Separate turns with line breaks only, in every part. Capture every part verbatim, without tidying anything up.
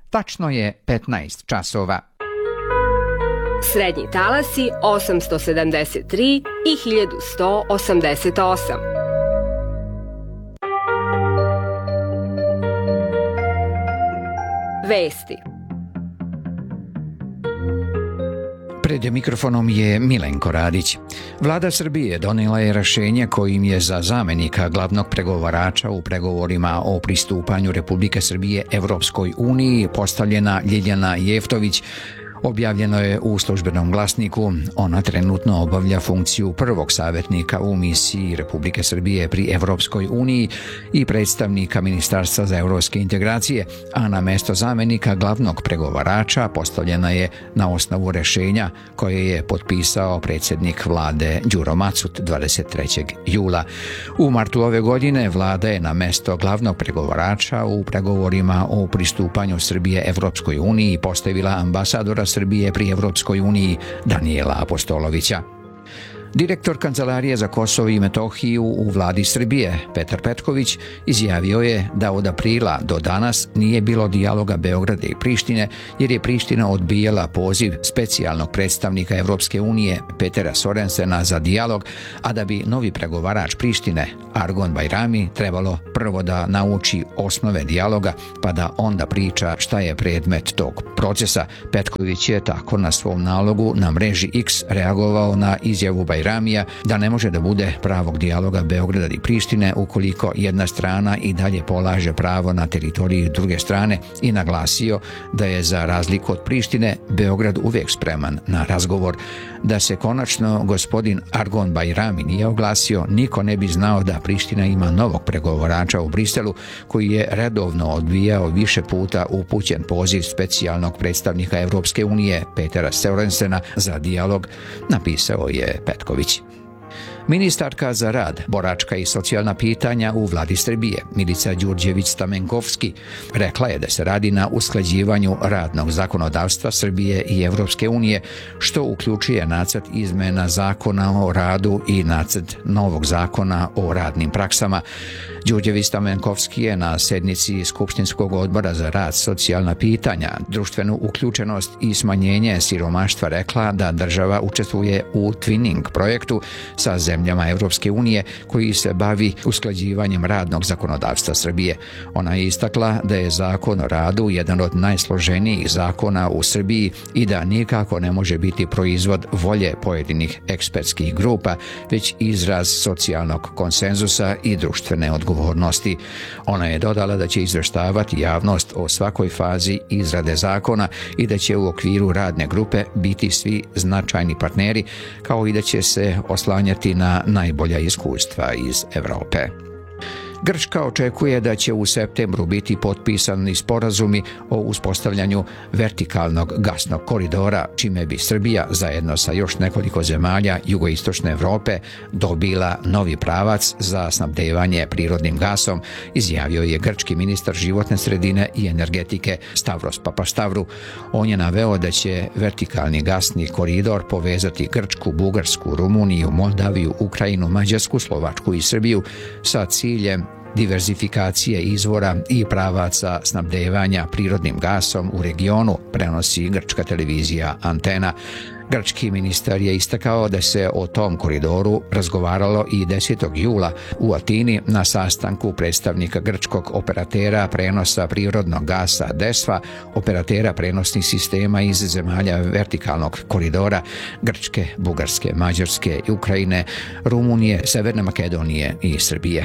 Tačno je petnaest časova.
Srednji talasi osamsto sedamdeset tri i hiljadu sto osamdeset osam. Vesti.
Pred mikrofonom je Milenko Radić. Vlada Srbije donijela je rješenje kojim je za zamenika glavnog pregovarača u pregovorima o pristupanju Republike Srbije Evropskoj uniji postavljena Ljiljana Jeftović. Objavljeno je u Službenom glasniku. Ona trenutno obavlja funkciju prvog savjetnika u misiji Republike Srbije pri Evropskoj uniji i predstavnika Ministarstva za evropske integracije, a na mjesto zamjenika glavnog pregovarača postavljena je na osnovu rješenja koje je potpisao predsjednik vlade Đuro Macut dvadeset trećeg jula. U martu ove godine vlada je na mjesto glavnog pregovarača u pregovorima o pristupanju Srbije Evropskoj uniji postavila ambasadora Srbije pri Evropskoj uniji Danijela Apostolovića. Direktor Kancelarije za Kosovo i Metohiju u vladi Srbije, Petar Petković, izjavio je da od aprila do danas nije bilo dijaloga Beograda i Prištine, jer je Priština odbijala poziv specijalnog predstavnika Evropske unije Petera Sorensena za dijalog, a da bi novi pregovarač Prištine, Argon Bajrami, trebalo prvo da nauči osnove dijaloga, pa da onda priča šta je predmet tog procesa. Petković je tako na svom nalogu na mreži X reagovao na izjavu Bajrami Ramija da ne može da bude pravog dijaloga Beograda i Prištine ukoliko jedna strana i dalje polaže pravo na teritoriju druge strane i naglasio da je za razliku od Prištine Beograd uvijek spreman na razgovor. Da se konačno gospodin Argon Bajrami nije oglasio, niko ne bi znao da Priština ima novog pregovarača u Briselu koji je redovno odbijao više puta upućen poziv specijalnog predstavnika Evropske unije Petera Sorensena za dijalog, napisao je Petković. Ministarka za rad, boračka i socijalna pitanja u vladi Srbije, Milica Đurđević-Stamenkovski, rekla je da se radi na usklađivanju radnog zakonodavstva Srbije i Evropske unije, što uključuje nacrt izmena zakona o radu i nacrt novog zakona o radnim praksama. Đurđević-Stamenkovski je na sednici Skupštinskog odbora za rad, socijalna pitanja, društvenu uključenost i smanjenje siromaštva rekla da država učestvuje u Twinning projektu sa zemljama Evropske unije koji se bavi usklađivanjem radnog zakonodavstva Srbije. Ona je istakla da je zakon o radu jedan od najsloženijih zakona u Srbiji i da nikako ne može biti proizvod volje pojedinih ekspertskih grupa, već izraz socijalnog konsenzusa i društvene odgovornosti. Ona je dodala da će izvještavati javnost o svakoj fazi izrade zakona i da će u okviru radne grupe biti svi značajni partneri, kao i da će se oslanjati na najbolja iskustva iz Evrope. Grčka očekuje da će u septembru biti potpisani sporazumi o uspostavljanju vertikalnog gasnog koridora, čime bi Srbija zajedno sa još nekoliko zemalja jugoistočne Evrope dobila novi pravac za snabdevanje prirodnim gasom, izjavio je grčki ministar životne sredine i energetike Stavros Papastavru. On je naveo da će vertikalni gasni koridor povezati Grčku, Bugarsku, Rumuniju, Moldaviju, Ukrajinu, Mađarsku, Slovačku i Srbiju sa ciljem diverzifikacije izvora i pravaca snabdevanja prirodnim gasom u regionu, prenosi grčka televizija Antena. Grčki ministar je istakao da se o tom koridoru razgovaralo i desetog jula u Atini na sastanku predstavnika grčkog operatera prenosa prirodnog gasa DESFA, operatera prenosnih sistema iz zemalja vertikalnog koridora Grčke, Bugarske, Mađarske, Ukrajine, Rumunije, Severne Makedonije i Srbije.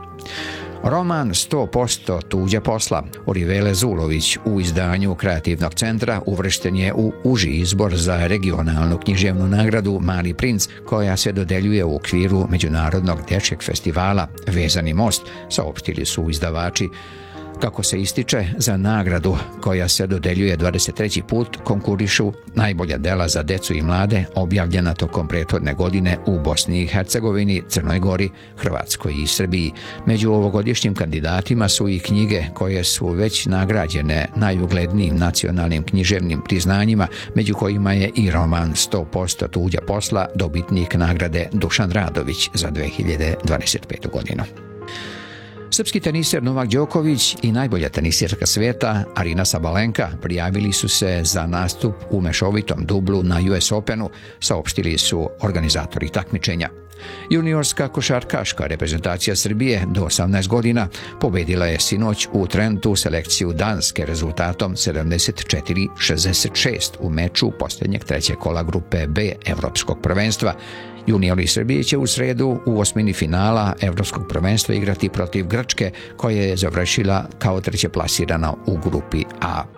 Roman sto posto tuđa posla Orivele Zulović u izdanju Kreativnog centra uvršten je u uži izbor za regionalnu književnu nagradu Mali princ, koja se dodeljuje u okviru Međunarodnog dječjeg festivala Vezani most, saopštili su izdavači. Kako se ističe, za nagradu koja se dodeljuje dvadeset treći put konkurišu najbolja dela za decu i mlade objavljena tokom prethodne godine u Bosni i Hercegovini, Crnoj Gori, Hrvatskoj i Srbiji. Među ovogodišnjim kandidatima su i knjige koje su već nagrađene najuglednijim nacionalnim književnim priznanjima, među kojima je i roman sto posto tuđa posla, dobitnik nagrade Dušan Radović za dve hiljade dvadeset petu godinu. Srpski teniser Novak Đoković i najbolja tenisirka svijeta Arina Sabalenka prijavili su se za nastup u mešovitom dublu na U S Openu, saopštili su organizatori takmičenja. Juniorska košarkaška reprezentacija Srbije do osamnaest godina pobedila je sinoć u Trentu selekciju Danske rezultatom sedamdeset četiri šezdeset šest u meču posljednjeg trećeg kola grupe B Evropskog prvenstva. Juniori Srbije će u sredu u osmini finala Evropskog prvenstva igrati protiv Grčke, koja je završila kao treće plasirana u grupi A.